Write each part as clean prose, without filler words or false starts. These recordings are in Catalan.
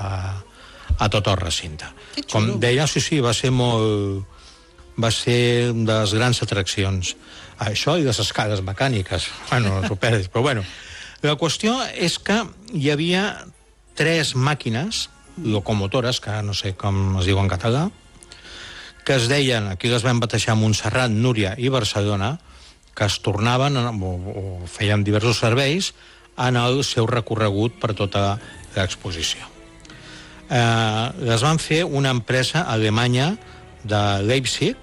a tot el recinte. Com deia, sí, va ser una de les grans atraccions. Això i les escales mecàniques, no t'ho perdis, però bueno. La qüestió és que hi havia 3 màquines locomotores, que no sé com es diu en català, que es deien, aquí les vam batejar Montserrat, Núria i Barcelona, que es tornaven o feien diversos serveis en el seu recorregut per tota l'exposició. Les van fer una empresa alemanya de Leipzig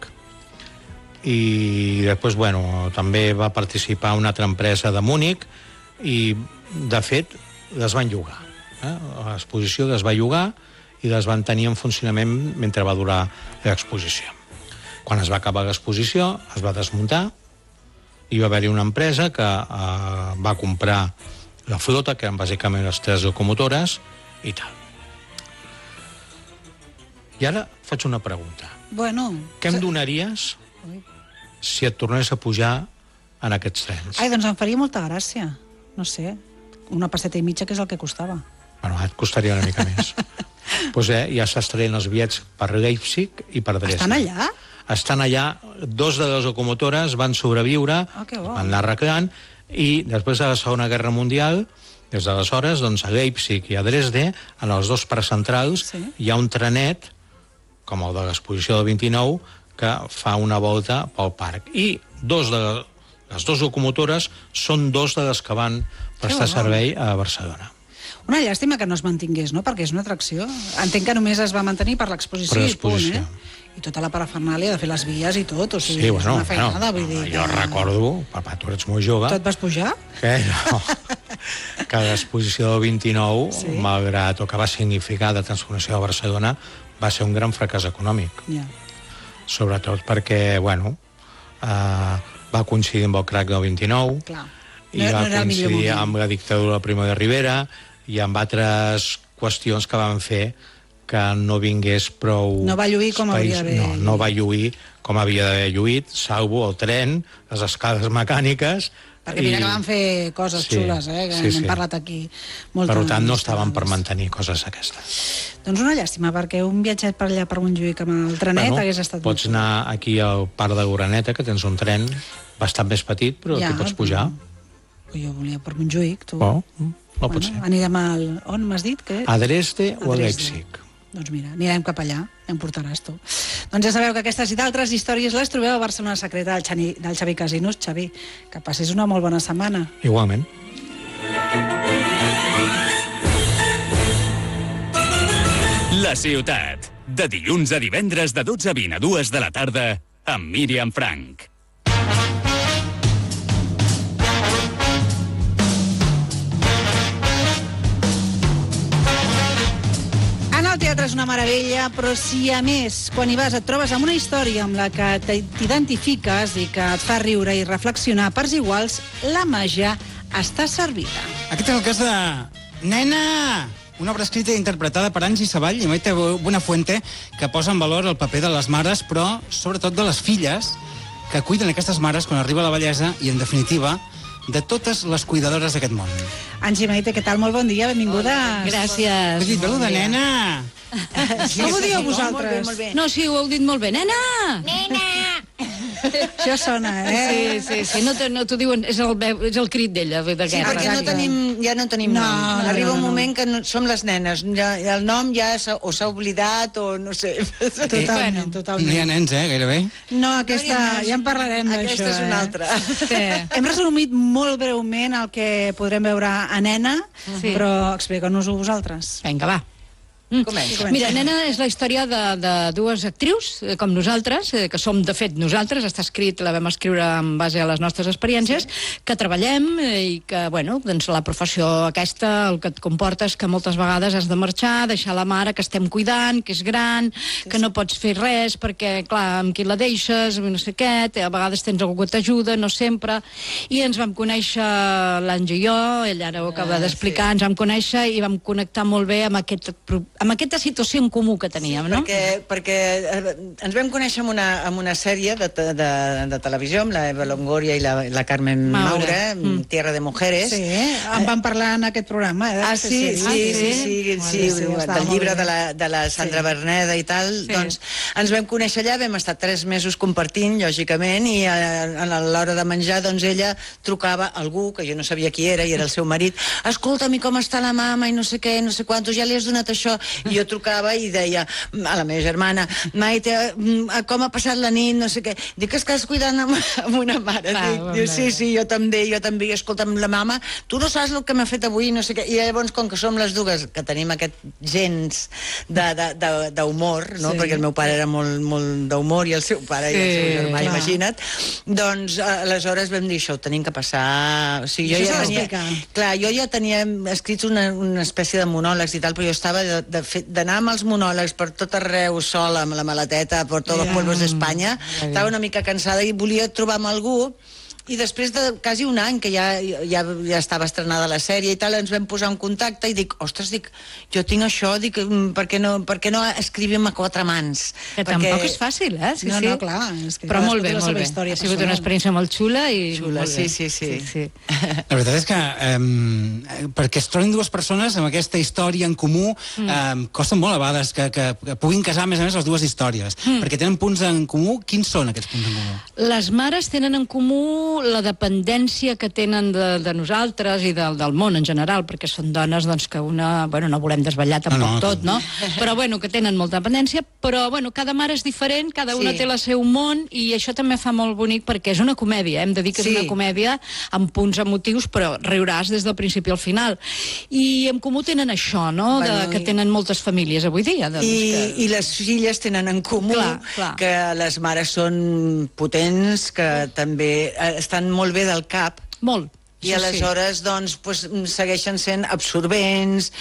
i després, també va participar una altra empresa de Múnich i, de fet, les van llogar. L'exposició les va llogar i les van tenir en funcionament mentre va durar l'exposició. Quan es va acabar l'exposició, es va desmuntar i va haver-hi una empresa que va comprar la flota, que eren bàsicament les 3 locomotores, i tal. I ara faig una pregunta. Què em donaries si et tornés a pujar en aquests trens? Ai, doncs em faria molta gràcia. No sé, una passeta i mitja, que és el que costava. Et costaria una mica més. Doncs ja s'estrenen els bitllets per Leipzig i per Dresden. Estan allà? Estan allà. 2 de les locomotores van sobreviure, van anar arreglant, i després de la Segona Guerra Mundial, des d'aleshores, a Leipzig i a Dresden, en els 2 parcs centrals, hi ha un trenet, com el de l'exposició del 29, que fa una volta pel parc. I les 2 locomotores són 2 de les que van prestar servei a Barcelona. Una llàstima que no es mantingués, no? Perquè és una atracció. Entenc que només es va mantenir per l'exposició i punt, I tota la parafernàlia de fer les vies i tot, o sigui, és una feinada, vull dir... Jo recordo, papa, tu ets molt jove... Tu et vas pujar? No. Que l'exposició del 29, malgrat el que va significar de transformació de Barcelona, va ser un gran fracàs econòmic. Sobretot perquè, va coincidir amb el crac del 29, i va coincidir amb la dictadura de Primo de Rivera i amb altres qüestions que van fer que no vingués prou... No va lluir com hauria d'haver... No va lluir com havia d'haver lluït, salvo el tren, les escales mecàniques... Perquè mira que van fer coses xules, que n'hem parlat aquí moltes. Per tant, no estaven per mantenir coses aquestes. Doncs una llàstima, perquè un viatget per allà per Montjuïc amb el trenet hagués estat... Pots anar aquí al parc de l'Oreneta, que tens un tren bastant més petit, però t'hi pots pujar. Jo volia per Montjuïc, tu. No pot ser. Anirem on m'has dit? A Dresden o a Leipzig. Doncs mira, anirem cap allà, em portaràs tu. Doncs ja sabeu que aquestes i d'altres històries les trobeu a Barcelona Secreta del Xavi Casinos. Xavi, que passis una molt bona setmana. Igualment. La ciutat, de dilluns a divendres de 12 a 20 a 2 de la tarda, amb Míriam Frank. El teatre és una meravella, però si a més, quan hi vas et trobes amb una història amb la que t'identifiques i que et fa riure i reflexionar a parts iguals, la màgia està servida. Aquest és el cas de Nena! Una obra escrita i interpretada per Angie Savall i Maite Buenafuente, que posa en valor el paper de les mares, però sobretot de les filles, que cuiden aquestes mares quan arriba la vellesa i, en definitiva, de totes les cuidadores d'aquest món. Angie, Maite, què tal? Molt bon dia, benvingudes. Gràcies. Has dit, de nena! Com ho dieu vosaltres? Molt bé. No, sí, ho heu dit molt bé. Nena! Nena! Això sona, Sí. No t'ho diuen, és el crit d'ella, de guerra. Sí, perquè ja no tenim nom. Arriba un moment que som les nenes. El nom ja o s'ha oblidat o no sé. Totalment. No hi ha nens, gairebé. No, aquesta, ja en parlarem d'això. Aquesta és una altra. Hem resumit molt breument el que podrem veure a Nena, però explica'ns-ho vosaltres. Vinga, va. Mira, Nena és la història de dues actrius, com nosaltres, que som, de fet, nosaltres, està escrit, la vam escriure en base a les nostres experiències, que treballem i que, doncs la professió aquesta, el que et comporta és que moltes vegades has de marxar, deixar la mare que estem cuidant, que és gran, que no pots fer res, perquè, clar, amb qui la deixes, no sé què, a vegades tens algú que t'ajuda, no sempre, i ens vam conèixer, l'Angie i jo, ell ara ho acaba d'explicar, ens vam conèixer i vam connectar molt bé amb amb aquesta situació en comú que teníem, no? Perquè ens vam conèixer amb una sèrie de televisió, amb la Eva Longoria i la Carmen Maura, Tierra de Mujeres. Sí, en vam parlar en aquest programa. Sí, del llibre de la Sandra Berneda i tal. Doncs ens vam conèixer allà, vam estar 3 mesos compartint, lògicament, i a l'hora de menjar, doncs ella trucava a algú, que jo no sabia qui era, i era el seu marit. Escolta'm, com està la mama, i no sé què, no sé quantos, ja li has donat això? I jo trucava i deia a la meva germana, Maite, com ha passat la nit, no sé què. Dic, que estàs cuidant amb una mare. Diu, sí, jo també, i escolta'm, la mama, tu no saps el que m'ha fet avui, no sé què. I llavors, com que som les dues, que tenim aquest gens d'humor, no? Perquè el meu pare era molt d'humor, i el seu pare i el seu germà, imagina't, doncs aleshores vam dir, això ho tenim que passar. O sigui, jo ja tenia escrits una espècie de monòlegs i tal, però jo estava d'anar amb els monòlegs per tot arreu sola, amb la maleteta, per tots els pueblos d'Espanya, estava una mica cansada i volia trobar amb algú. I després de quasi un any que ja estava estrenada la sèrie i tal, ens vam posar en contacte i dic, ostres, jo tinc això, per què no escrivim a 4 mans? Que tampoc és fàcil, eh? No, clar. Però molt bé. Ha sigut una experiència molt xula i... Xula, sí. La veritat és que perquè es trobin dues persones amb aquesta història en comú costa molt a vegades que puguin casar, a més les dues històries. Perquè tenen punts en comú. Quins són aquests punts en comú? Les mares tenen en comú la dependència que tenen de nosaltres i del món en general, perquè són dones que una... no volem desvetllar tampoc tot, no? Però que tenen molta dependència, però cada mare és diferent, cada una té el seu món, i això també fa molt bonic perquè és una comèdia, hem de dir que és una comèdia amb punts emotius, però riuràs des del principi al final. I en comú tenen això, no? Que tenen moltes famílies avui dia. I les filles tenen en comú que les mares són potents, que també estan molt bé del cap. Molt. I aleshores, segueixen sent absorbents,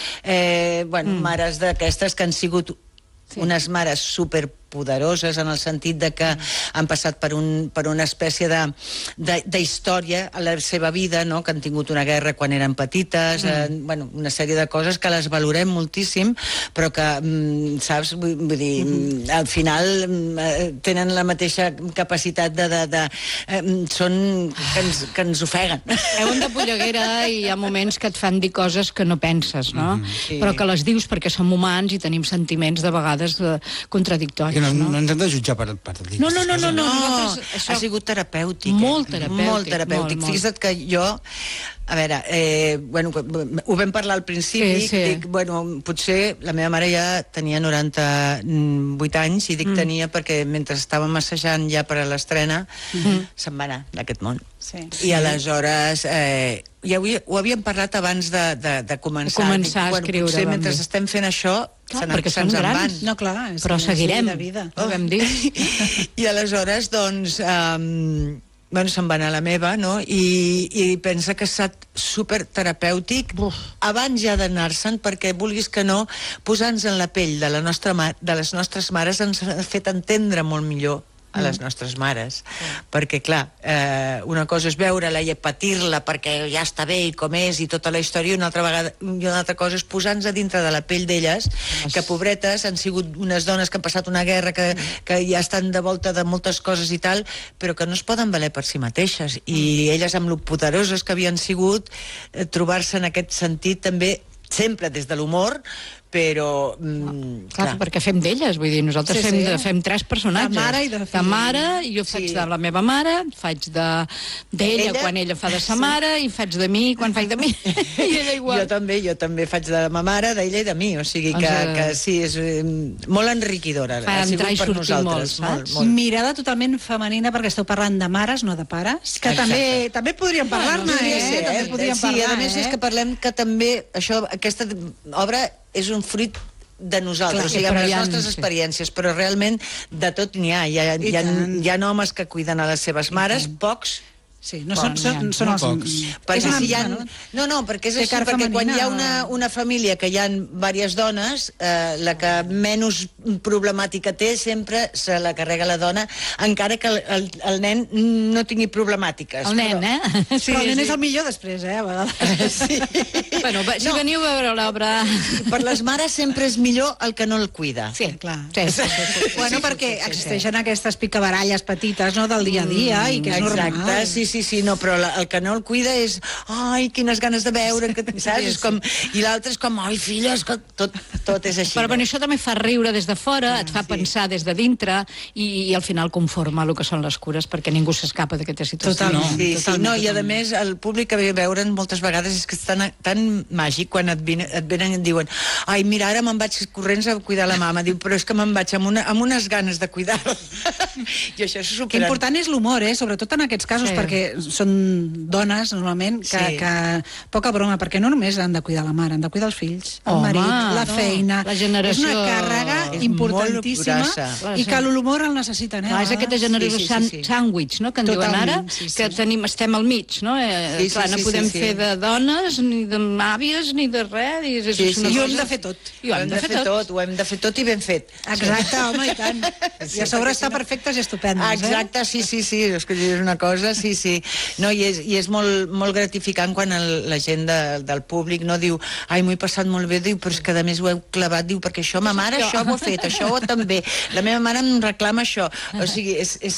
mares d'aquestes que han sigut unes mares superpoderoses en el sentit de que han passat per una espècie d'història a la seva vida, que han tingut una guerra quan eren petites, una sèrie de coses que les valorem moltíssim, però que, saps, vull dir, al final tenen la mateixa capacitat que ens ofeguen. Treuen de polleguera i hi ha moments que et fan dir coses que no penses, no? Però que les dius perquè som humans i tenim sentiments de vegades contradictoris. No ens hem de jutjar per dir. No. Ha sigut terapèutic. Molt terapèutic. Fixa't que jo, a veure, ho vam parlar al principi, dic, potser la meva mare ja tenia 98 anys, i dic tenia perquè mentre estava massejant ja per a l'estrena, se'n va anar d'aquest món. I aleshores... ja ho havíem parlat abans de començar a escriure. Potser mentre estem fent això perquè se'ns en van. No, clar, però seguirem, ho vam dir. I aleshores, doncs, se'n va anar la meva, no? I pensa que ha estat superterapèutic abans ja d'anar-se'n, perquè vulguis que no, posar-nos en la pell de les nostres mares ens ha fet entendre molt millor a les nostres mares, perquè clar, una cosa és veure-la i patir-la perquè ja està bé i com és i tota la història, i una altra cosa és posar-nos a dintre de la pell d'elles, que pobretes han sigut unes dones que han passat una guerra, que ja estan de volta de moltes coses i tal, però que no es poden valer per si mateixes, i elles amb lo poderoses que havien sigut, trobar-se en aquest sentit també, sempre des de l'humor, però... Clar, perquè fem d'elles, vull dir, nosaltres fem 3 personatges. De mare i de fill. De mare, jo faig de la meva mare, faig d'ella quan ella fa de sa mare, i faig de mi quan faig de mi. I ella igual. Jo també faig de ma mare, d'ella i de mi, o sigui que sí, és molt enriquidora. Fa entrar i sortir molt, saps? Mirada totalment femenina, perquè esteu parlant de mares, no de pares, que també podríem parlar-ne, Sí, a més és que parlem que també aquesta obra és un fruit de nosaltres, o sigui, amb les nostres experiències, però realment de tot n'hi ha. Hi ha homes que cuiden a les seves mares, pocs, Sí, no són els... Perquè si hi ha... No, perquè és així, perquè quan hi ha una família que hi ha diverses dones, la que menys problemàtica té sempre se la carrega la dona, encara que el nen no tingui problemàtiques. El nen, Però el nen és el millor després, a vegades. Sí. Bueno, si veniu a veure l'obra... Per les mares sempre és millor el que no el cuida. Sí, clar. Bueno, perquè existeixen aquestes picabaralles petites del dia a dia i que és normal. Exacte, sí, no, però el que no el cuida és ai, quines ganes de veure, saps? I l'altre és com, ai, filla, tot és així. Però això també fa riure des de fora, et fa pensar des de dintre i al final conforma el que són les cures, perquè ningú s'escapa d'aquesta situació. Totalment. I a més, el públic que ve a veure'n moltes vegades és que és tan màgic quan et venen i et diuen ai, mira, ara me'n vaig corrents a cuidar la mama. Diu, però és que me'n vaig amb unes ganes de cuidar-la. I això és superant. Que important és l'humor, sobretot en aquests casos, perquè són dones, normalment, que poca broma, perquè no només han de cuidar la mare, han de cuidar els fills, el marit, la feina... La generació... És una càrrega importantíssima i que l'humor el necessiten, és aquesta generació sàndwich, que en diuen ara, que estem al mig, no? Clar, no podem fer de dones, ni d'àvies, ni de res... I ho hem de fer tot. Ho hem de fer tot i ben fet. Exacte, home, i tant. I a sobre està perfectes i estupendes, Exacte, sí, és que és una cosa, sí. No, i és molt gratificant quan la gent del públic diu, ai, m'ho he passat molt bé, diu, però és que a més ho heu clavat, diu, perquè això, ma mare això ho ha fet, això també, la meva mare em reclama això. O sigui,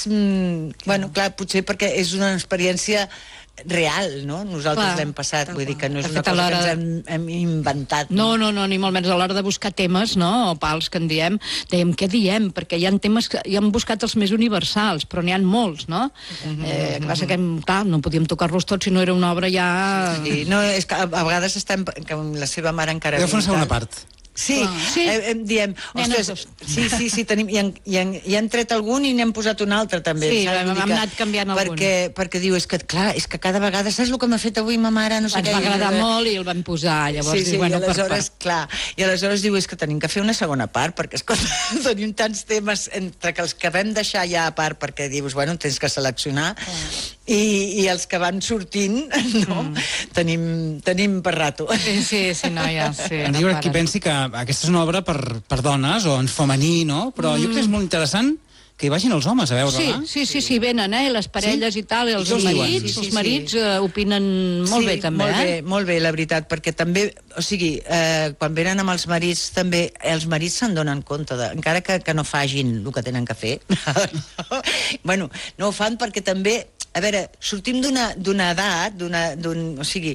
bueno, clar, potser perquè és una experiència real, no? Nosaltres l'hem passat, vull dir que no és una cosa que ens hem inventat. No, ni molt menys. A l'hora de buscar temes, o pals que en dèiem què diem, perquè hi ha temes que ja hem buscat els més universals, però n'hi ha molts, no? El que passa que, clar, no podíem tocar-los tots si no era una obra ja... No, és que a vegades estem... que la seva mare encara... Deu fer una segona part. Sí, diem, ostres, sí, tenim, i han tret algun i n'hem posat un altre també. Sí, hem anat canviant algun. Perquè diu, és que clar, és que cada vegada, saps el que m'ha fet avui ma mare? No sé què. Ens va agradar molt i el vam posar, llavors diu, bueno, clar, i aleshores diu, és que tenim que fer una segona part, perquè, escolta, tenim tants temes entre que els que vam deixar ja a part, perquè dius, bueno, tens que seleccionar, i els que van sortint, no? Tenim per rato. Sí, no, ja, sí. Em diu qui pensi que aquesta és una obra per dones o en femení, no? Però jo crec que és molt interessant que hi vagin els homes a veure-la. Sí, venen, les parelles i tal, i els marits opinen molt bé, també. Molt bé, la veritat, perquè també, o sigui, quan venen amb els marits, també, els marits se'n donen compte, encara que no fagin el que tenen que fer. Bueno, no ho fan perquè també, a veure, sortim d'una edat, o sigui,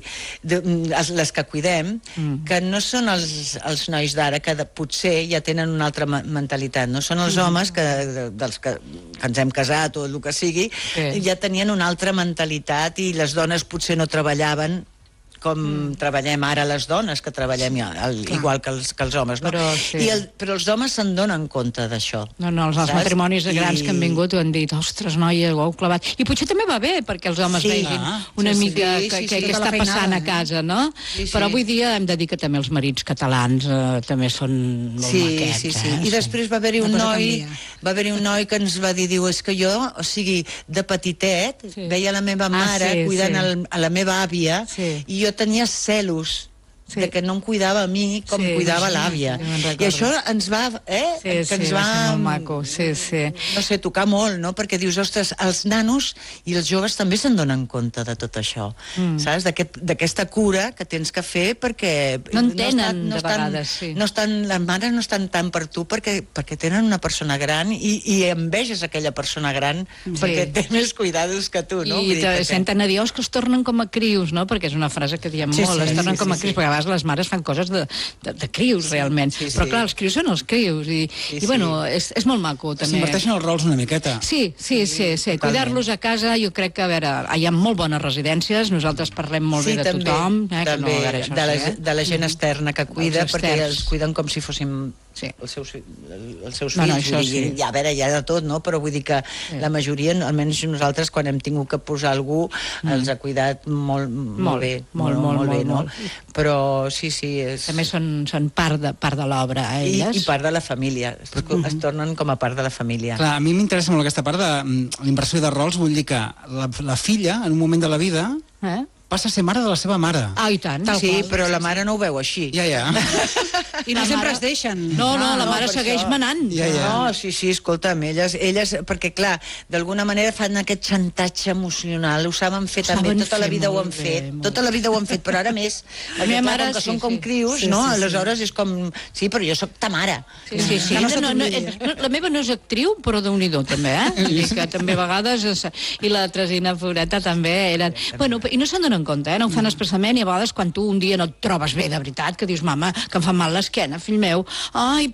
les que cuidem, que no són els nois d'ara, que potser ja tenen una altra mentalitat, no? Són els homes dels que ens hem casat o el que sigui, ja tenien una altra mentalitat i les dones potser no treballaven com treballem ara les dones, que treballem igual que els homes, no? Però els homes se'n donen compte d'això. No, els matrimonis grans que han vingut ho han dit, ostres, noia, ho heu clavat. I potser també va bé, perquè els homes vegin una mica què està passant a casa, no? Però avui dia hem de dir que també els marits catalans també són molt maquets. Sí. I després va haver-hi un noi que ens va dir, diu, és que jo, o sigui, de petitet, veia la meva mare cuidant a la meva àvia i jo tenia celos de que no em cuidava a mi com cuidava l'àvia. I això ens va... ens va ser molt maco, no sé, tocar molt, no? Perquè dius, ostres, els nanos i els joves també se'n donen compte de tot això, saps? D'aquesta cura que tens que fer perquè... No entenen, de vegades, les mares no estan tant per tu perquè tenen una persona gran i enveges aquella persona gran perquè té més cuidados que tu, no? I senten a dir, que es tornen com a crius, no? Perquè és una frase que diem molt, es tornen com a crius, perquè a vegades les mares fan coses de crius, realment. Però clar, els crius són els crius i bueno, és molt maco, també. S'inverteixen els rols una miqueta. Sí. Cuidar-los a casa, jo crec que, a veure, hi ha molt bones residències, nosaltres parlem molt bé de tothom. També, de la gent externa que cuida, perquè els cuiden com si fossin Sí. els seus fills, això vull dir, sí. a veure, hi ha de tot, no? Però vull dir que la majoria, almenys nosaltres, quan hem tingut que posar algú, els ha cuidat molt bé. Molt bé, no? Però sí, També són part de l'obra, elles. I part de la família. Es tornen com a part de la família. Clar, a mi m'interessa molt aquesta part de l'inversió de rols, vull dir que la filla, en un moment de la vida, passa a ser mare de la seva mare. Ah, i tant. Sí, però la mare no ho veu així. Ja. I no sempre es deixen. No, la mare segueix manant. No, sí, escolta'm, elles, perquè clar, d'alguna manera fan aquest xantatge emocional, ho saben fer també, tota la vida ho han fet, però ara més, perquè clar, com que són com crios, no? Aleshores és com, sí, però jo sóc ta mare. Sí. La meva no és actriu, però Déu-n'hi-do també, I que també a vegades, i la Tresina Floreta també eren... Bueno, i no se'n donen compte, no ho fan expressament, i a vegades quan tu un dia no et trobes bé de veritat, que dius, mama, que em fa mal l'esquena, fill meu, ai,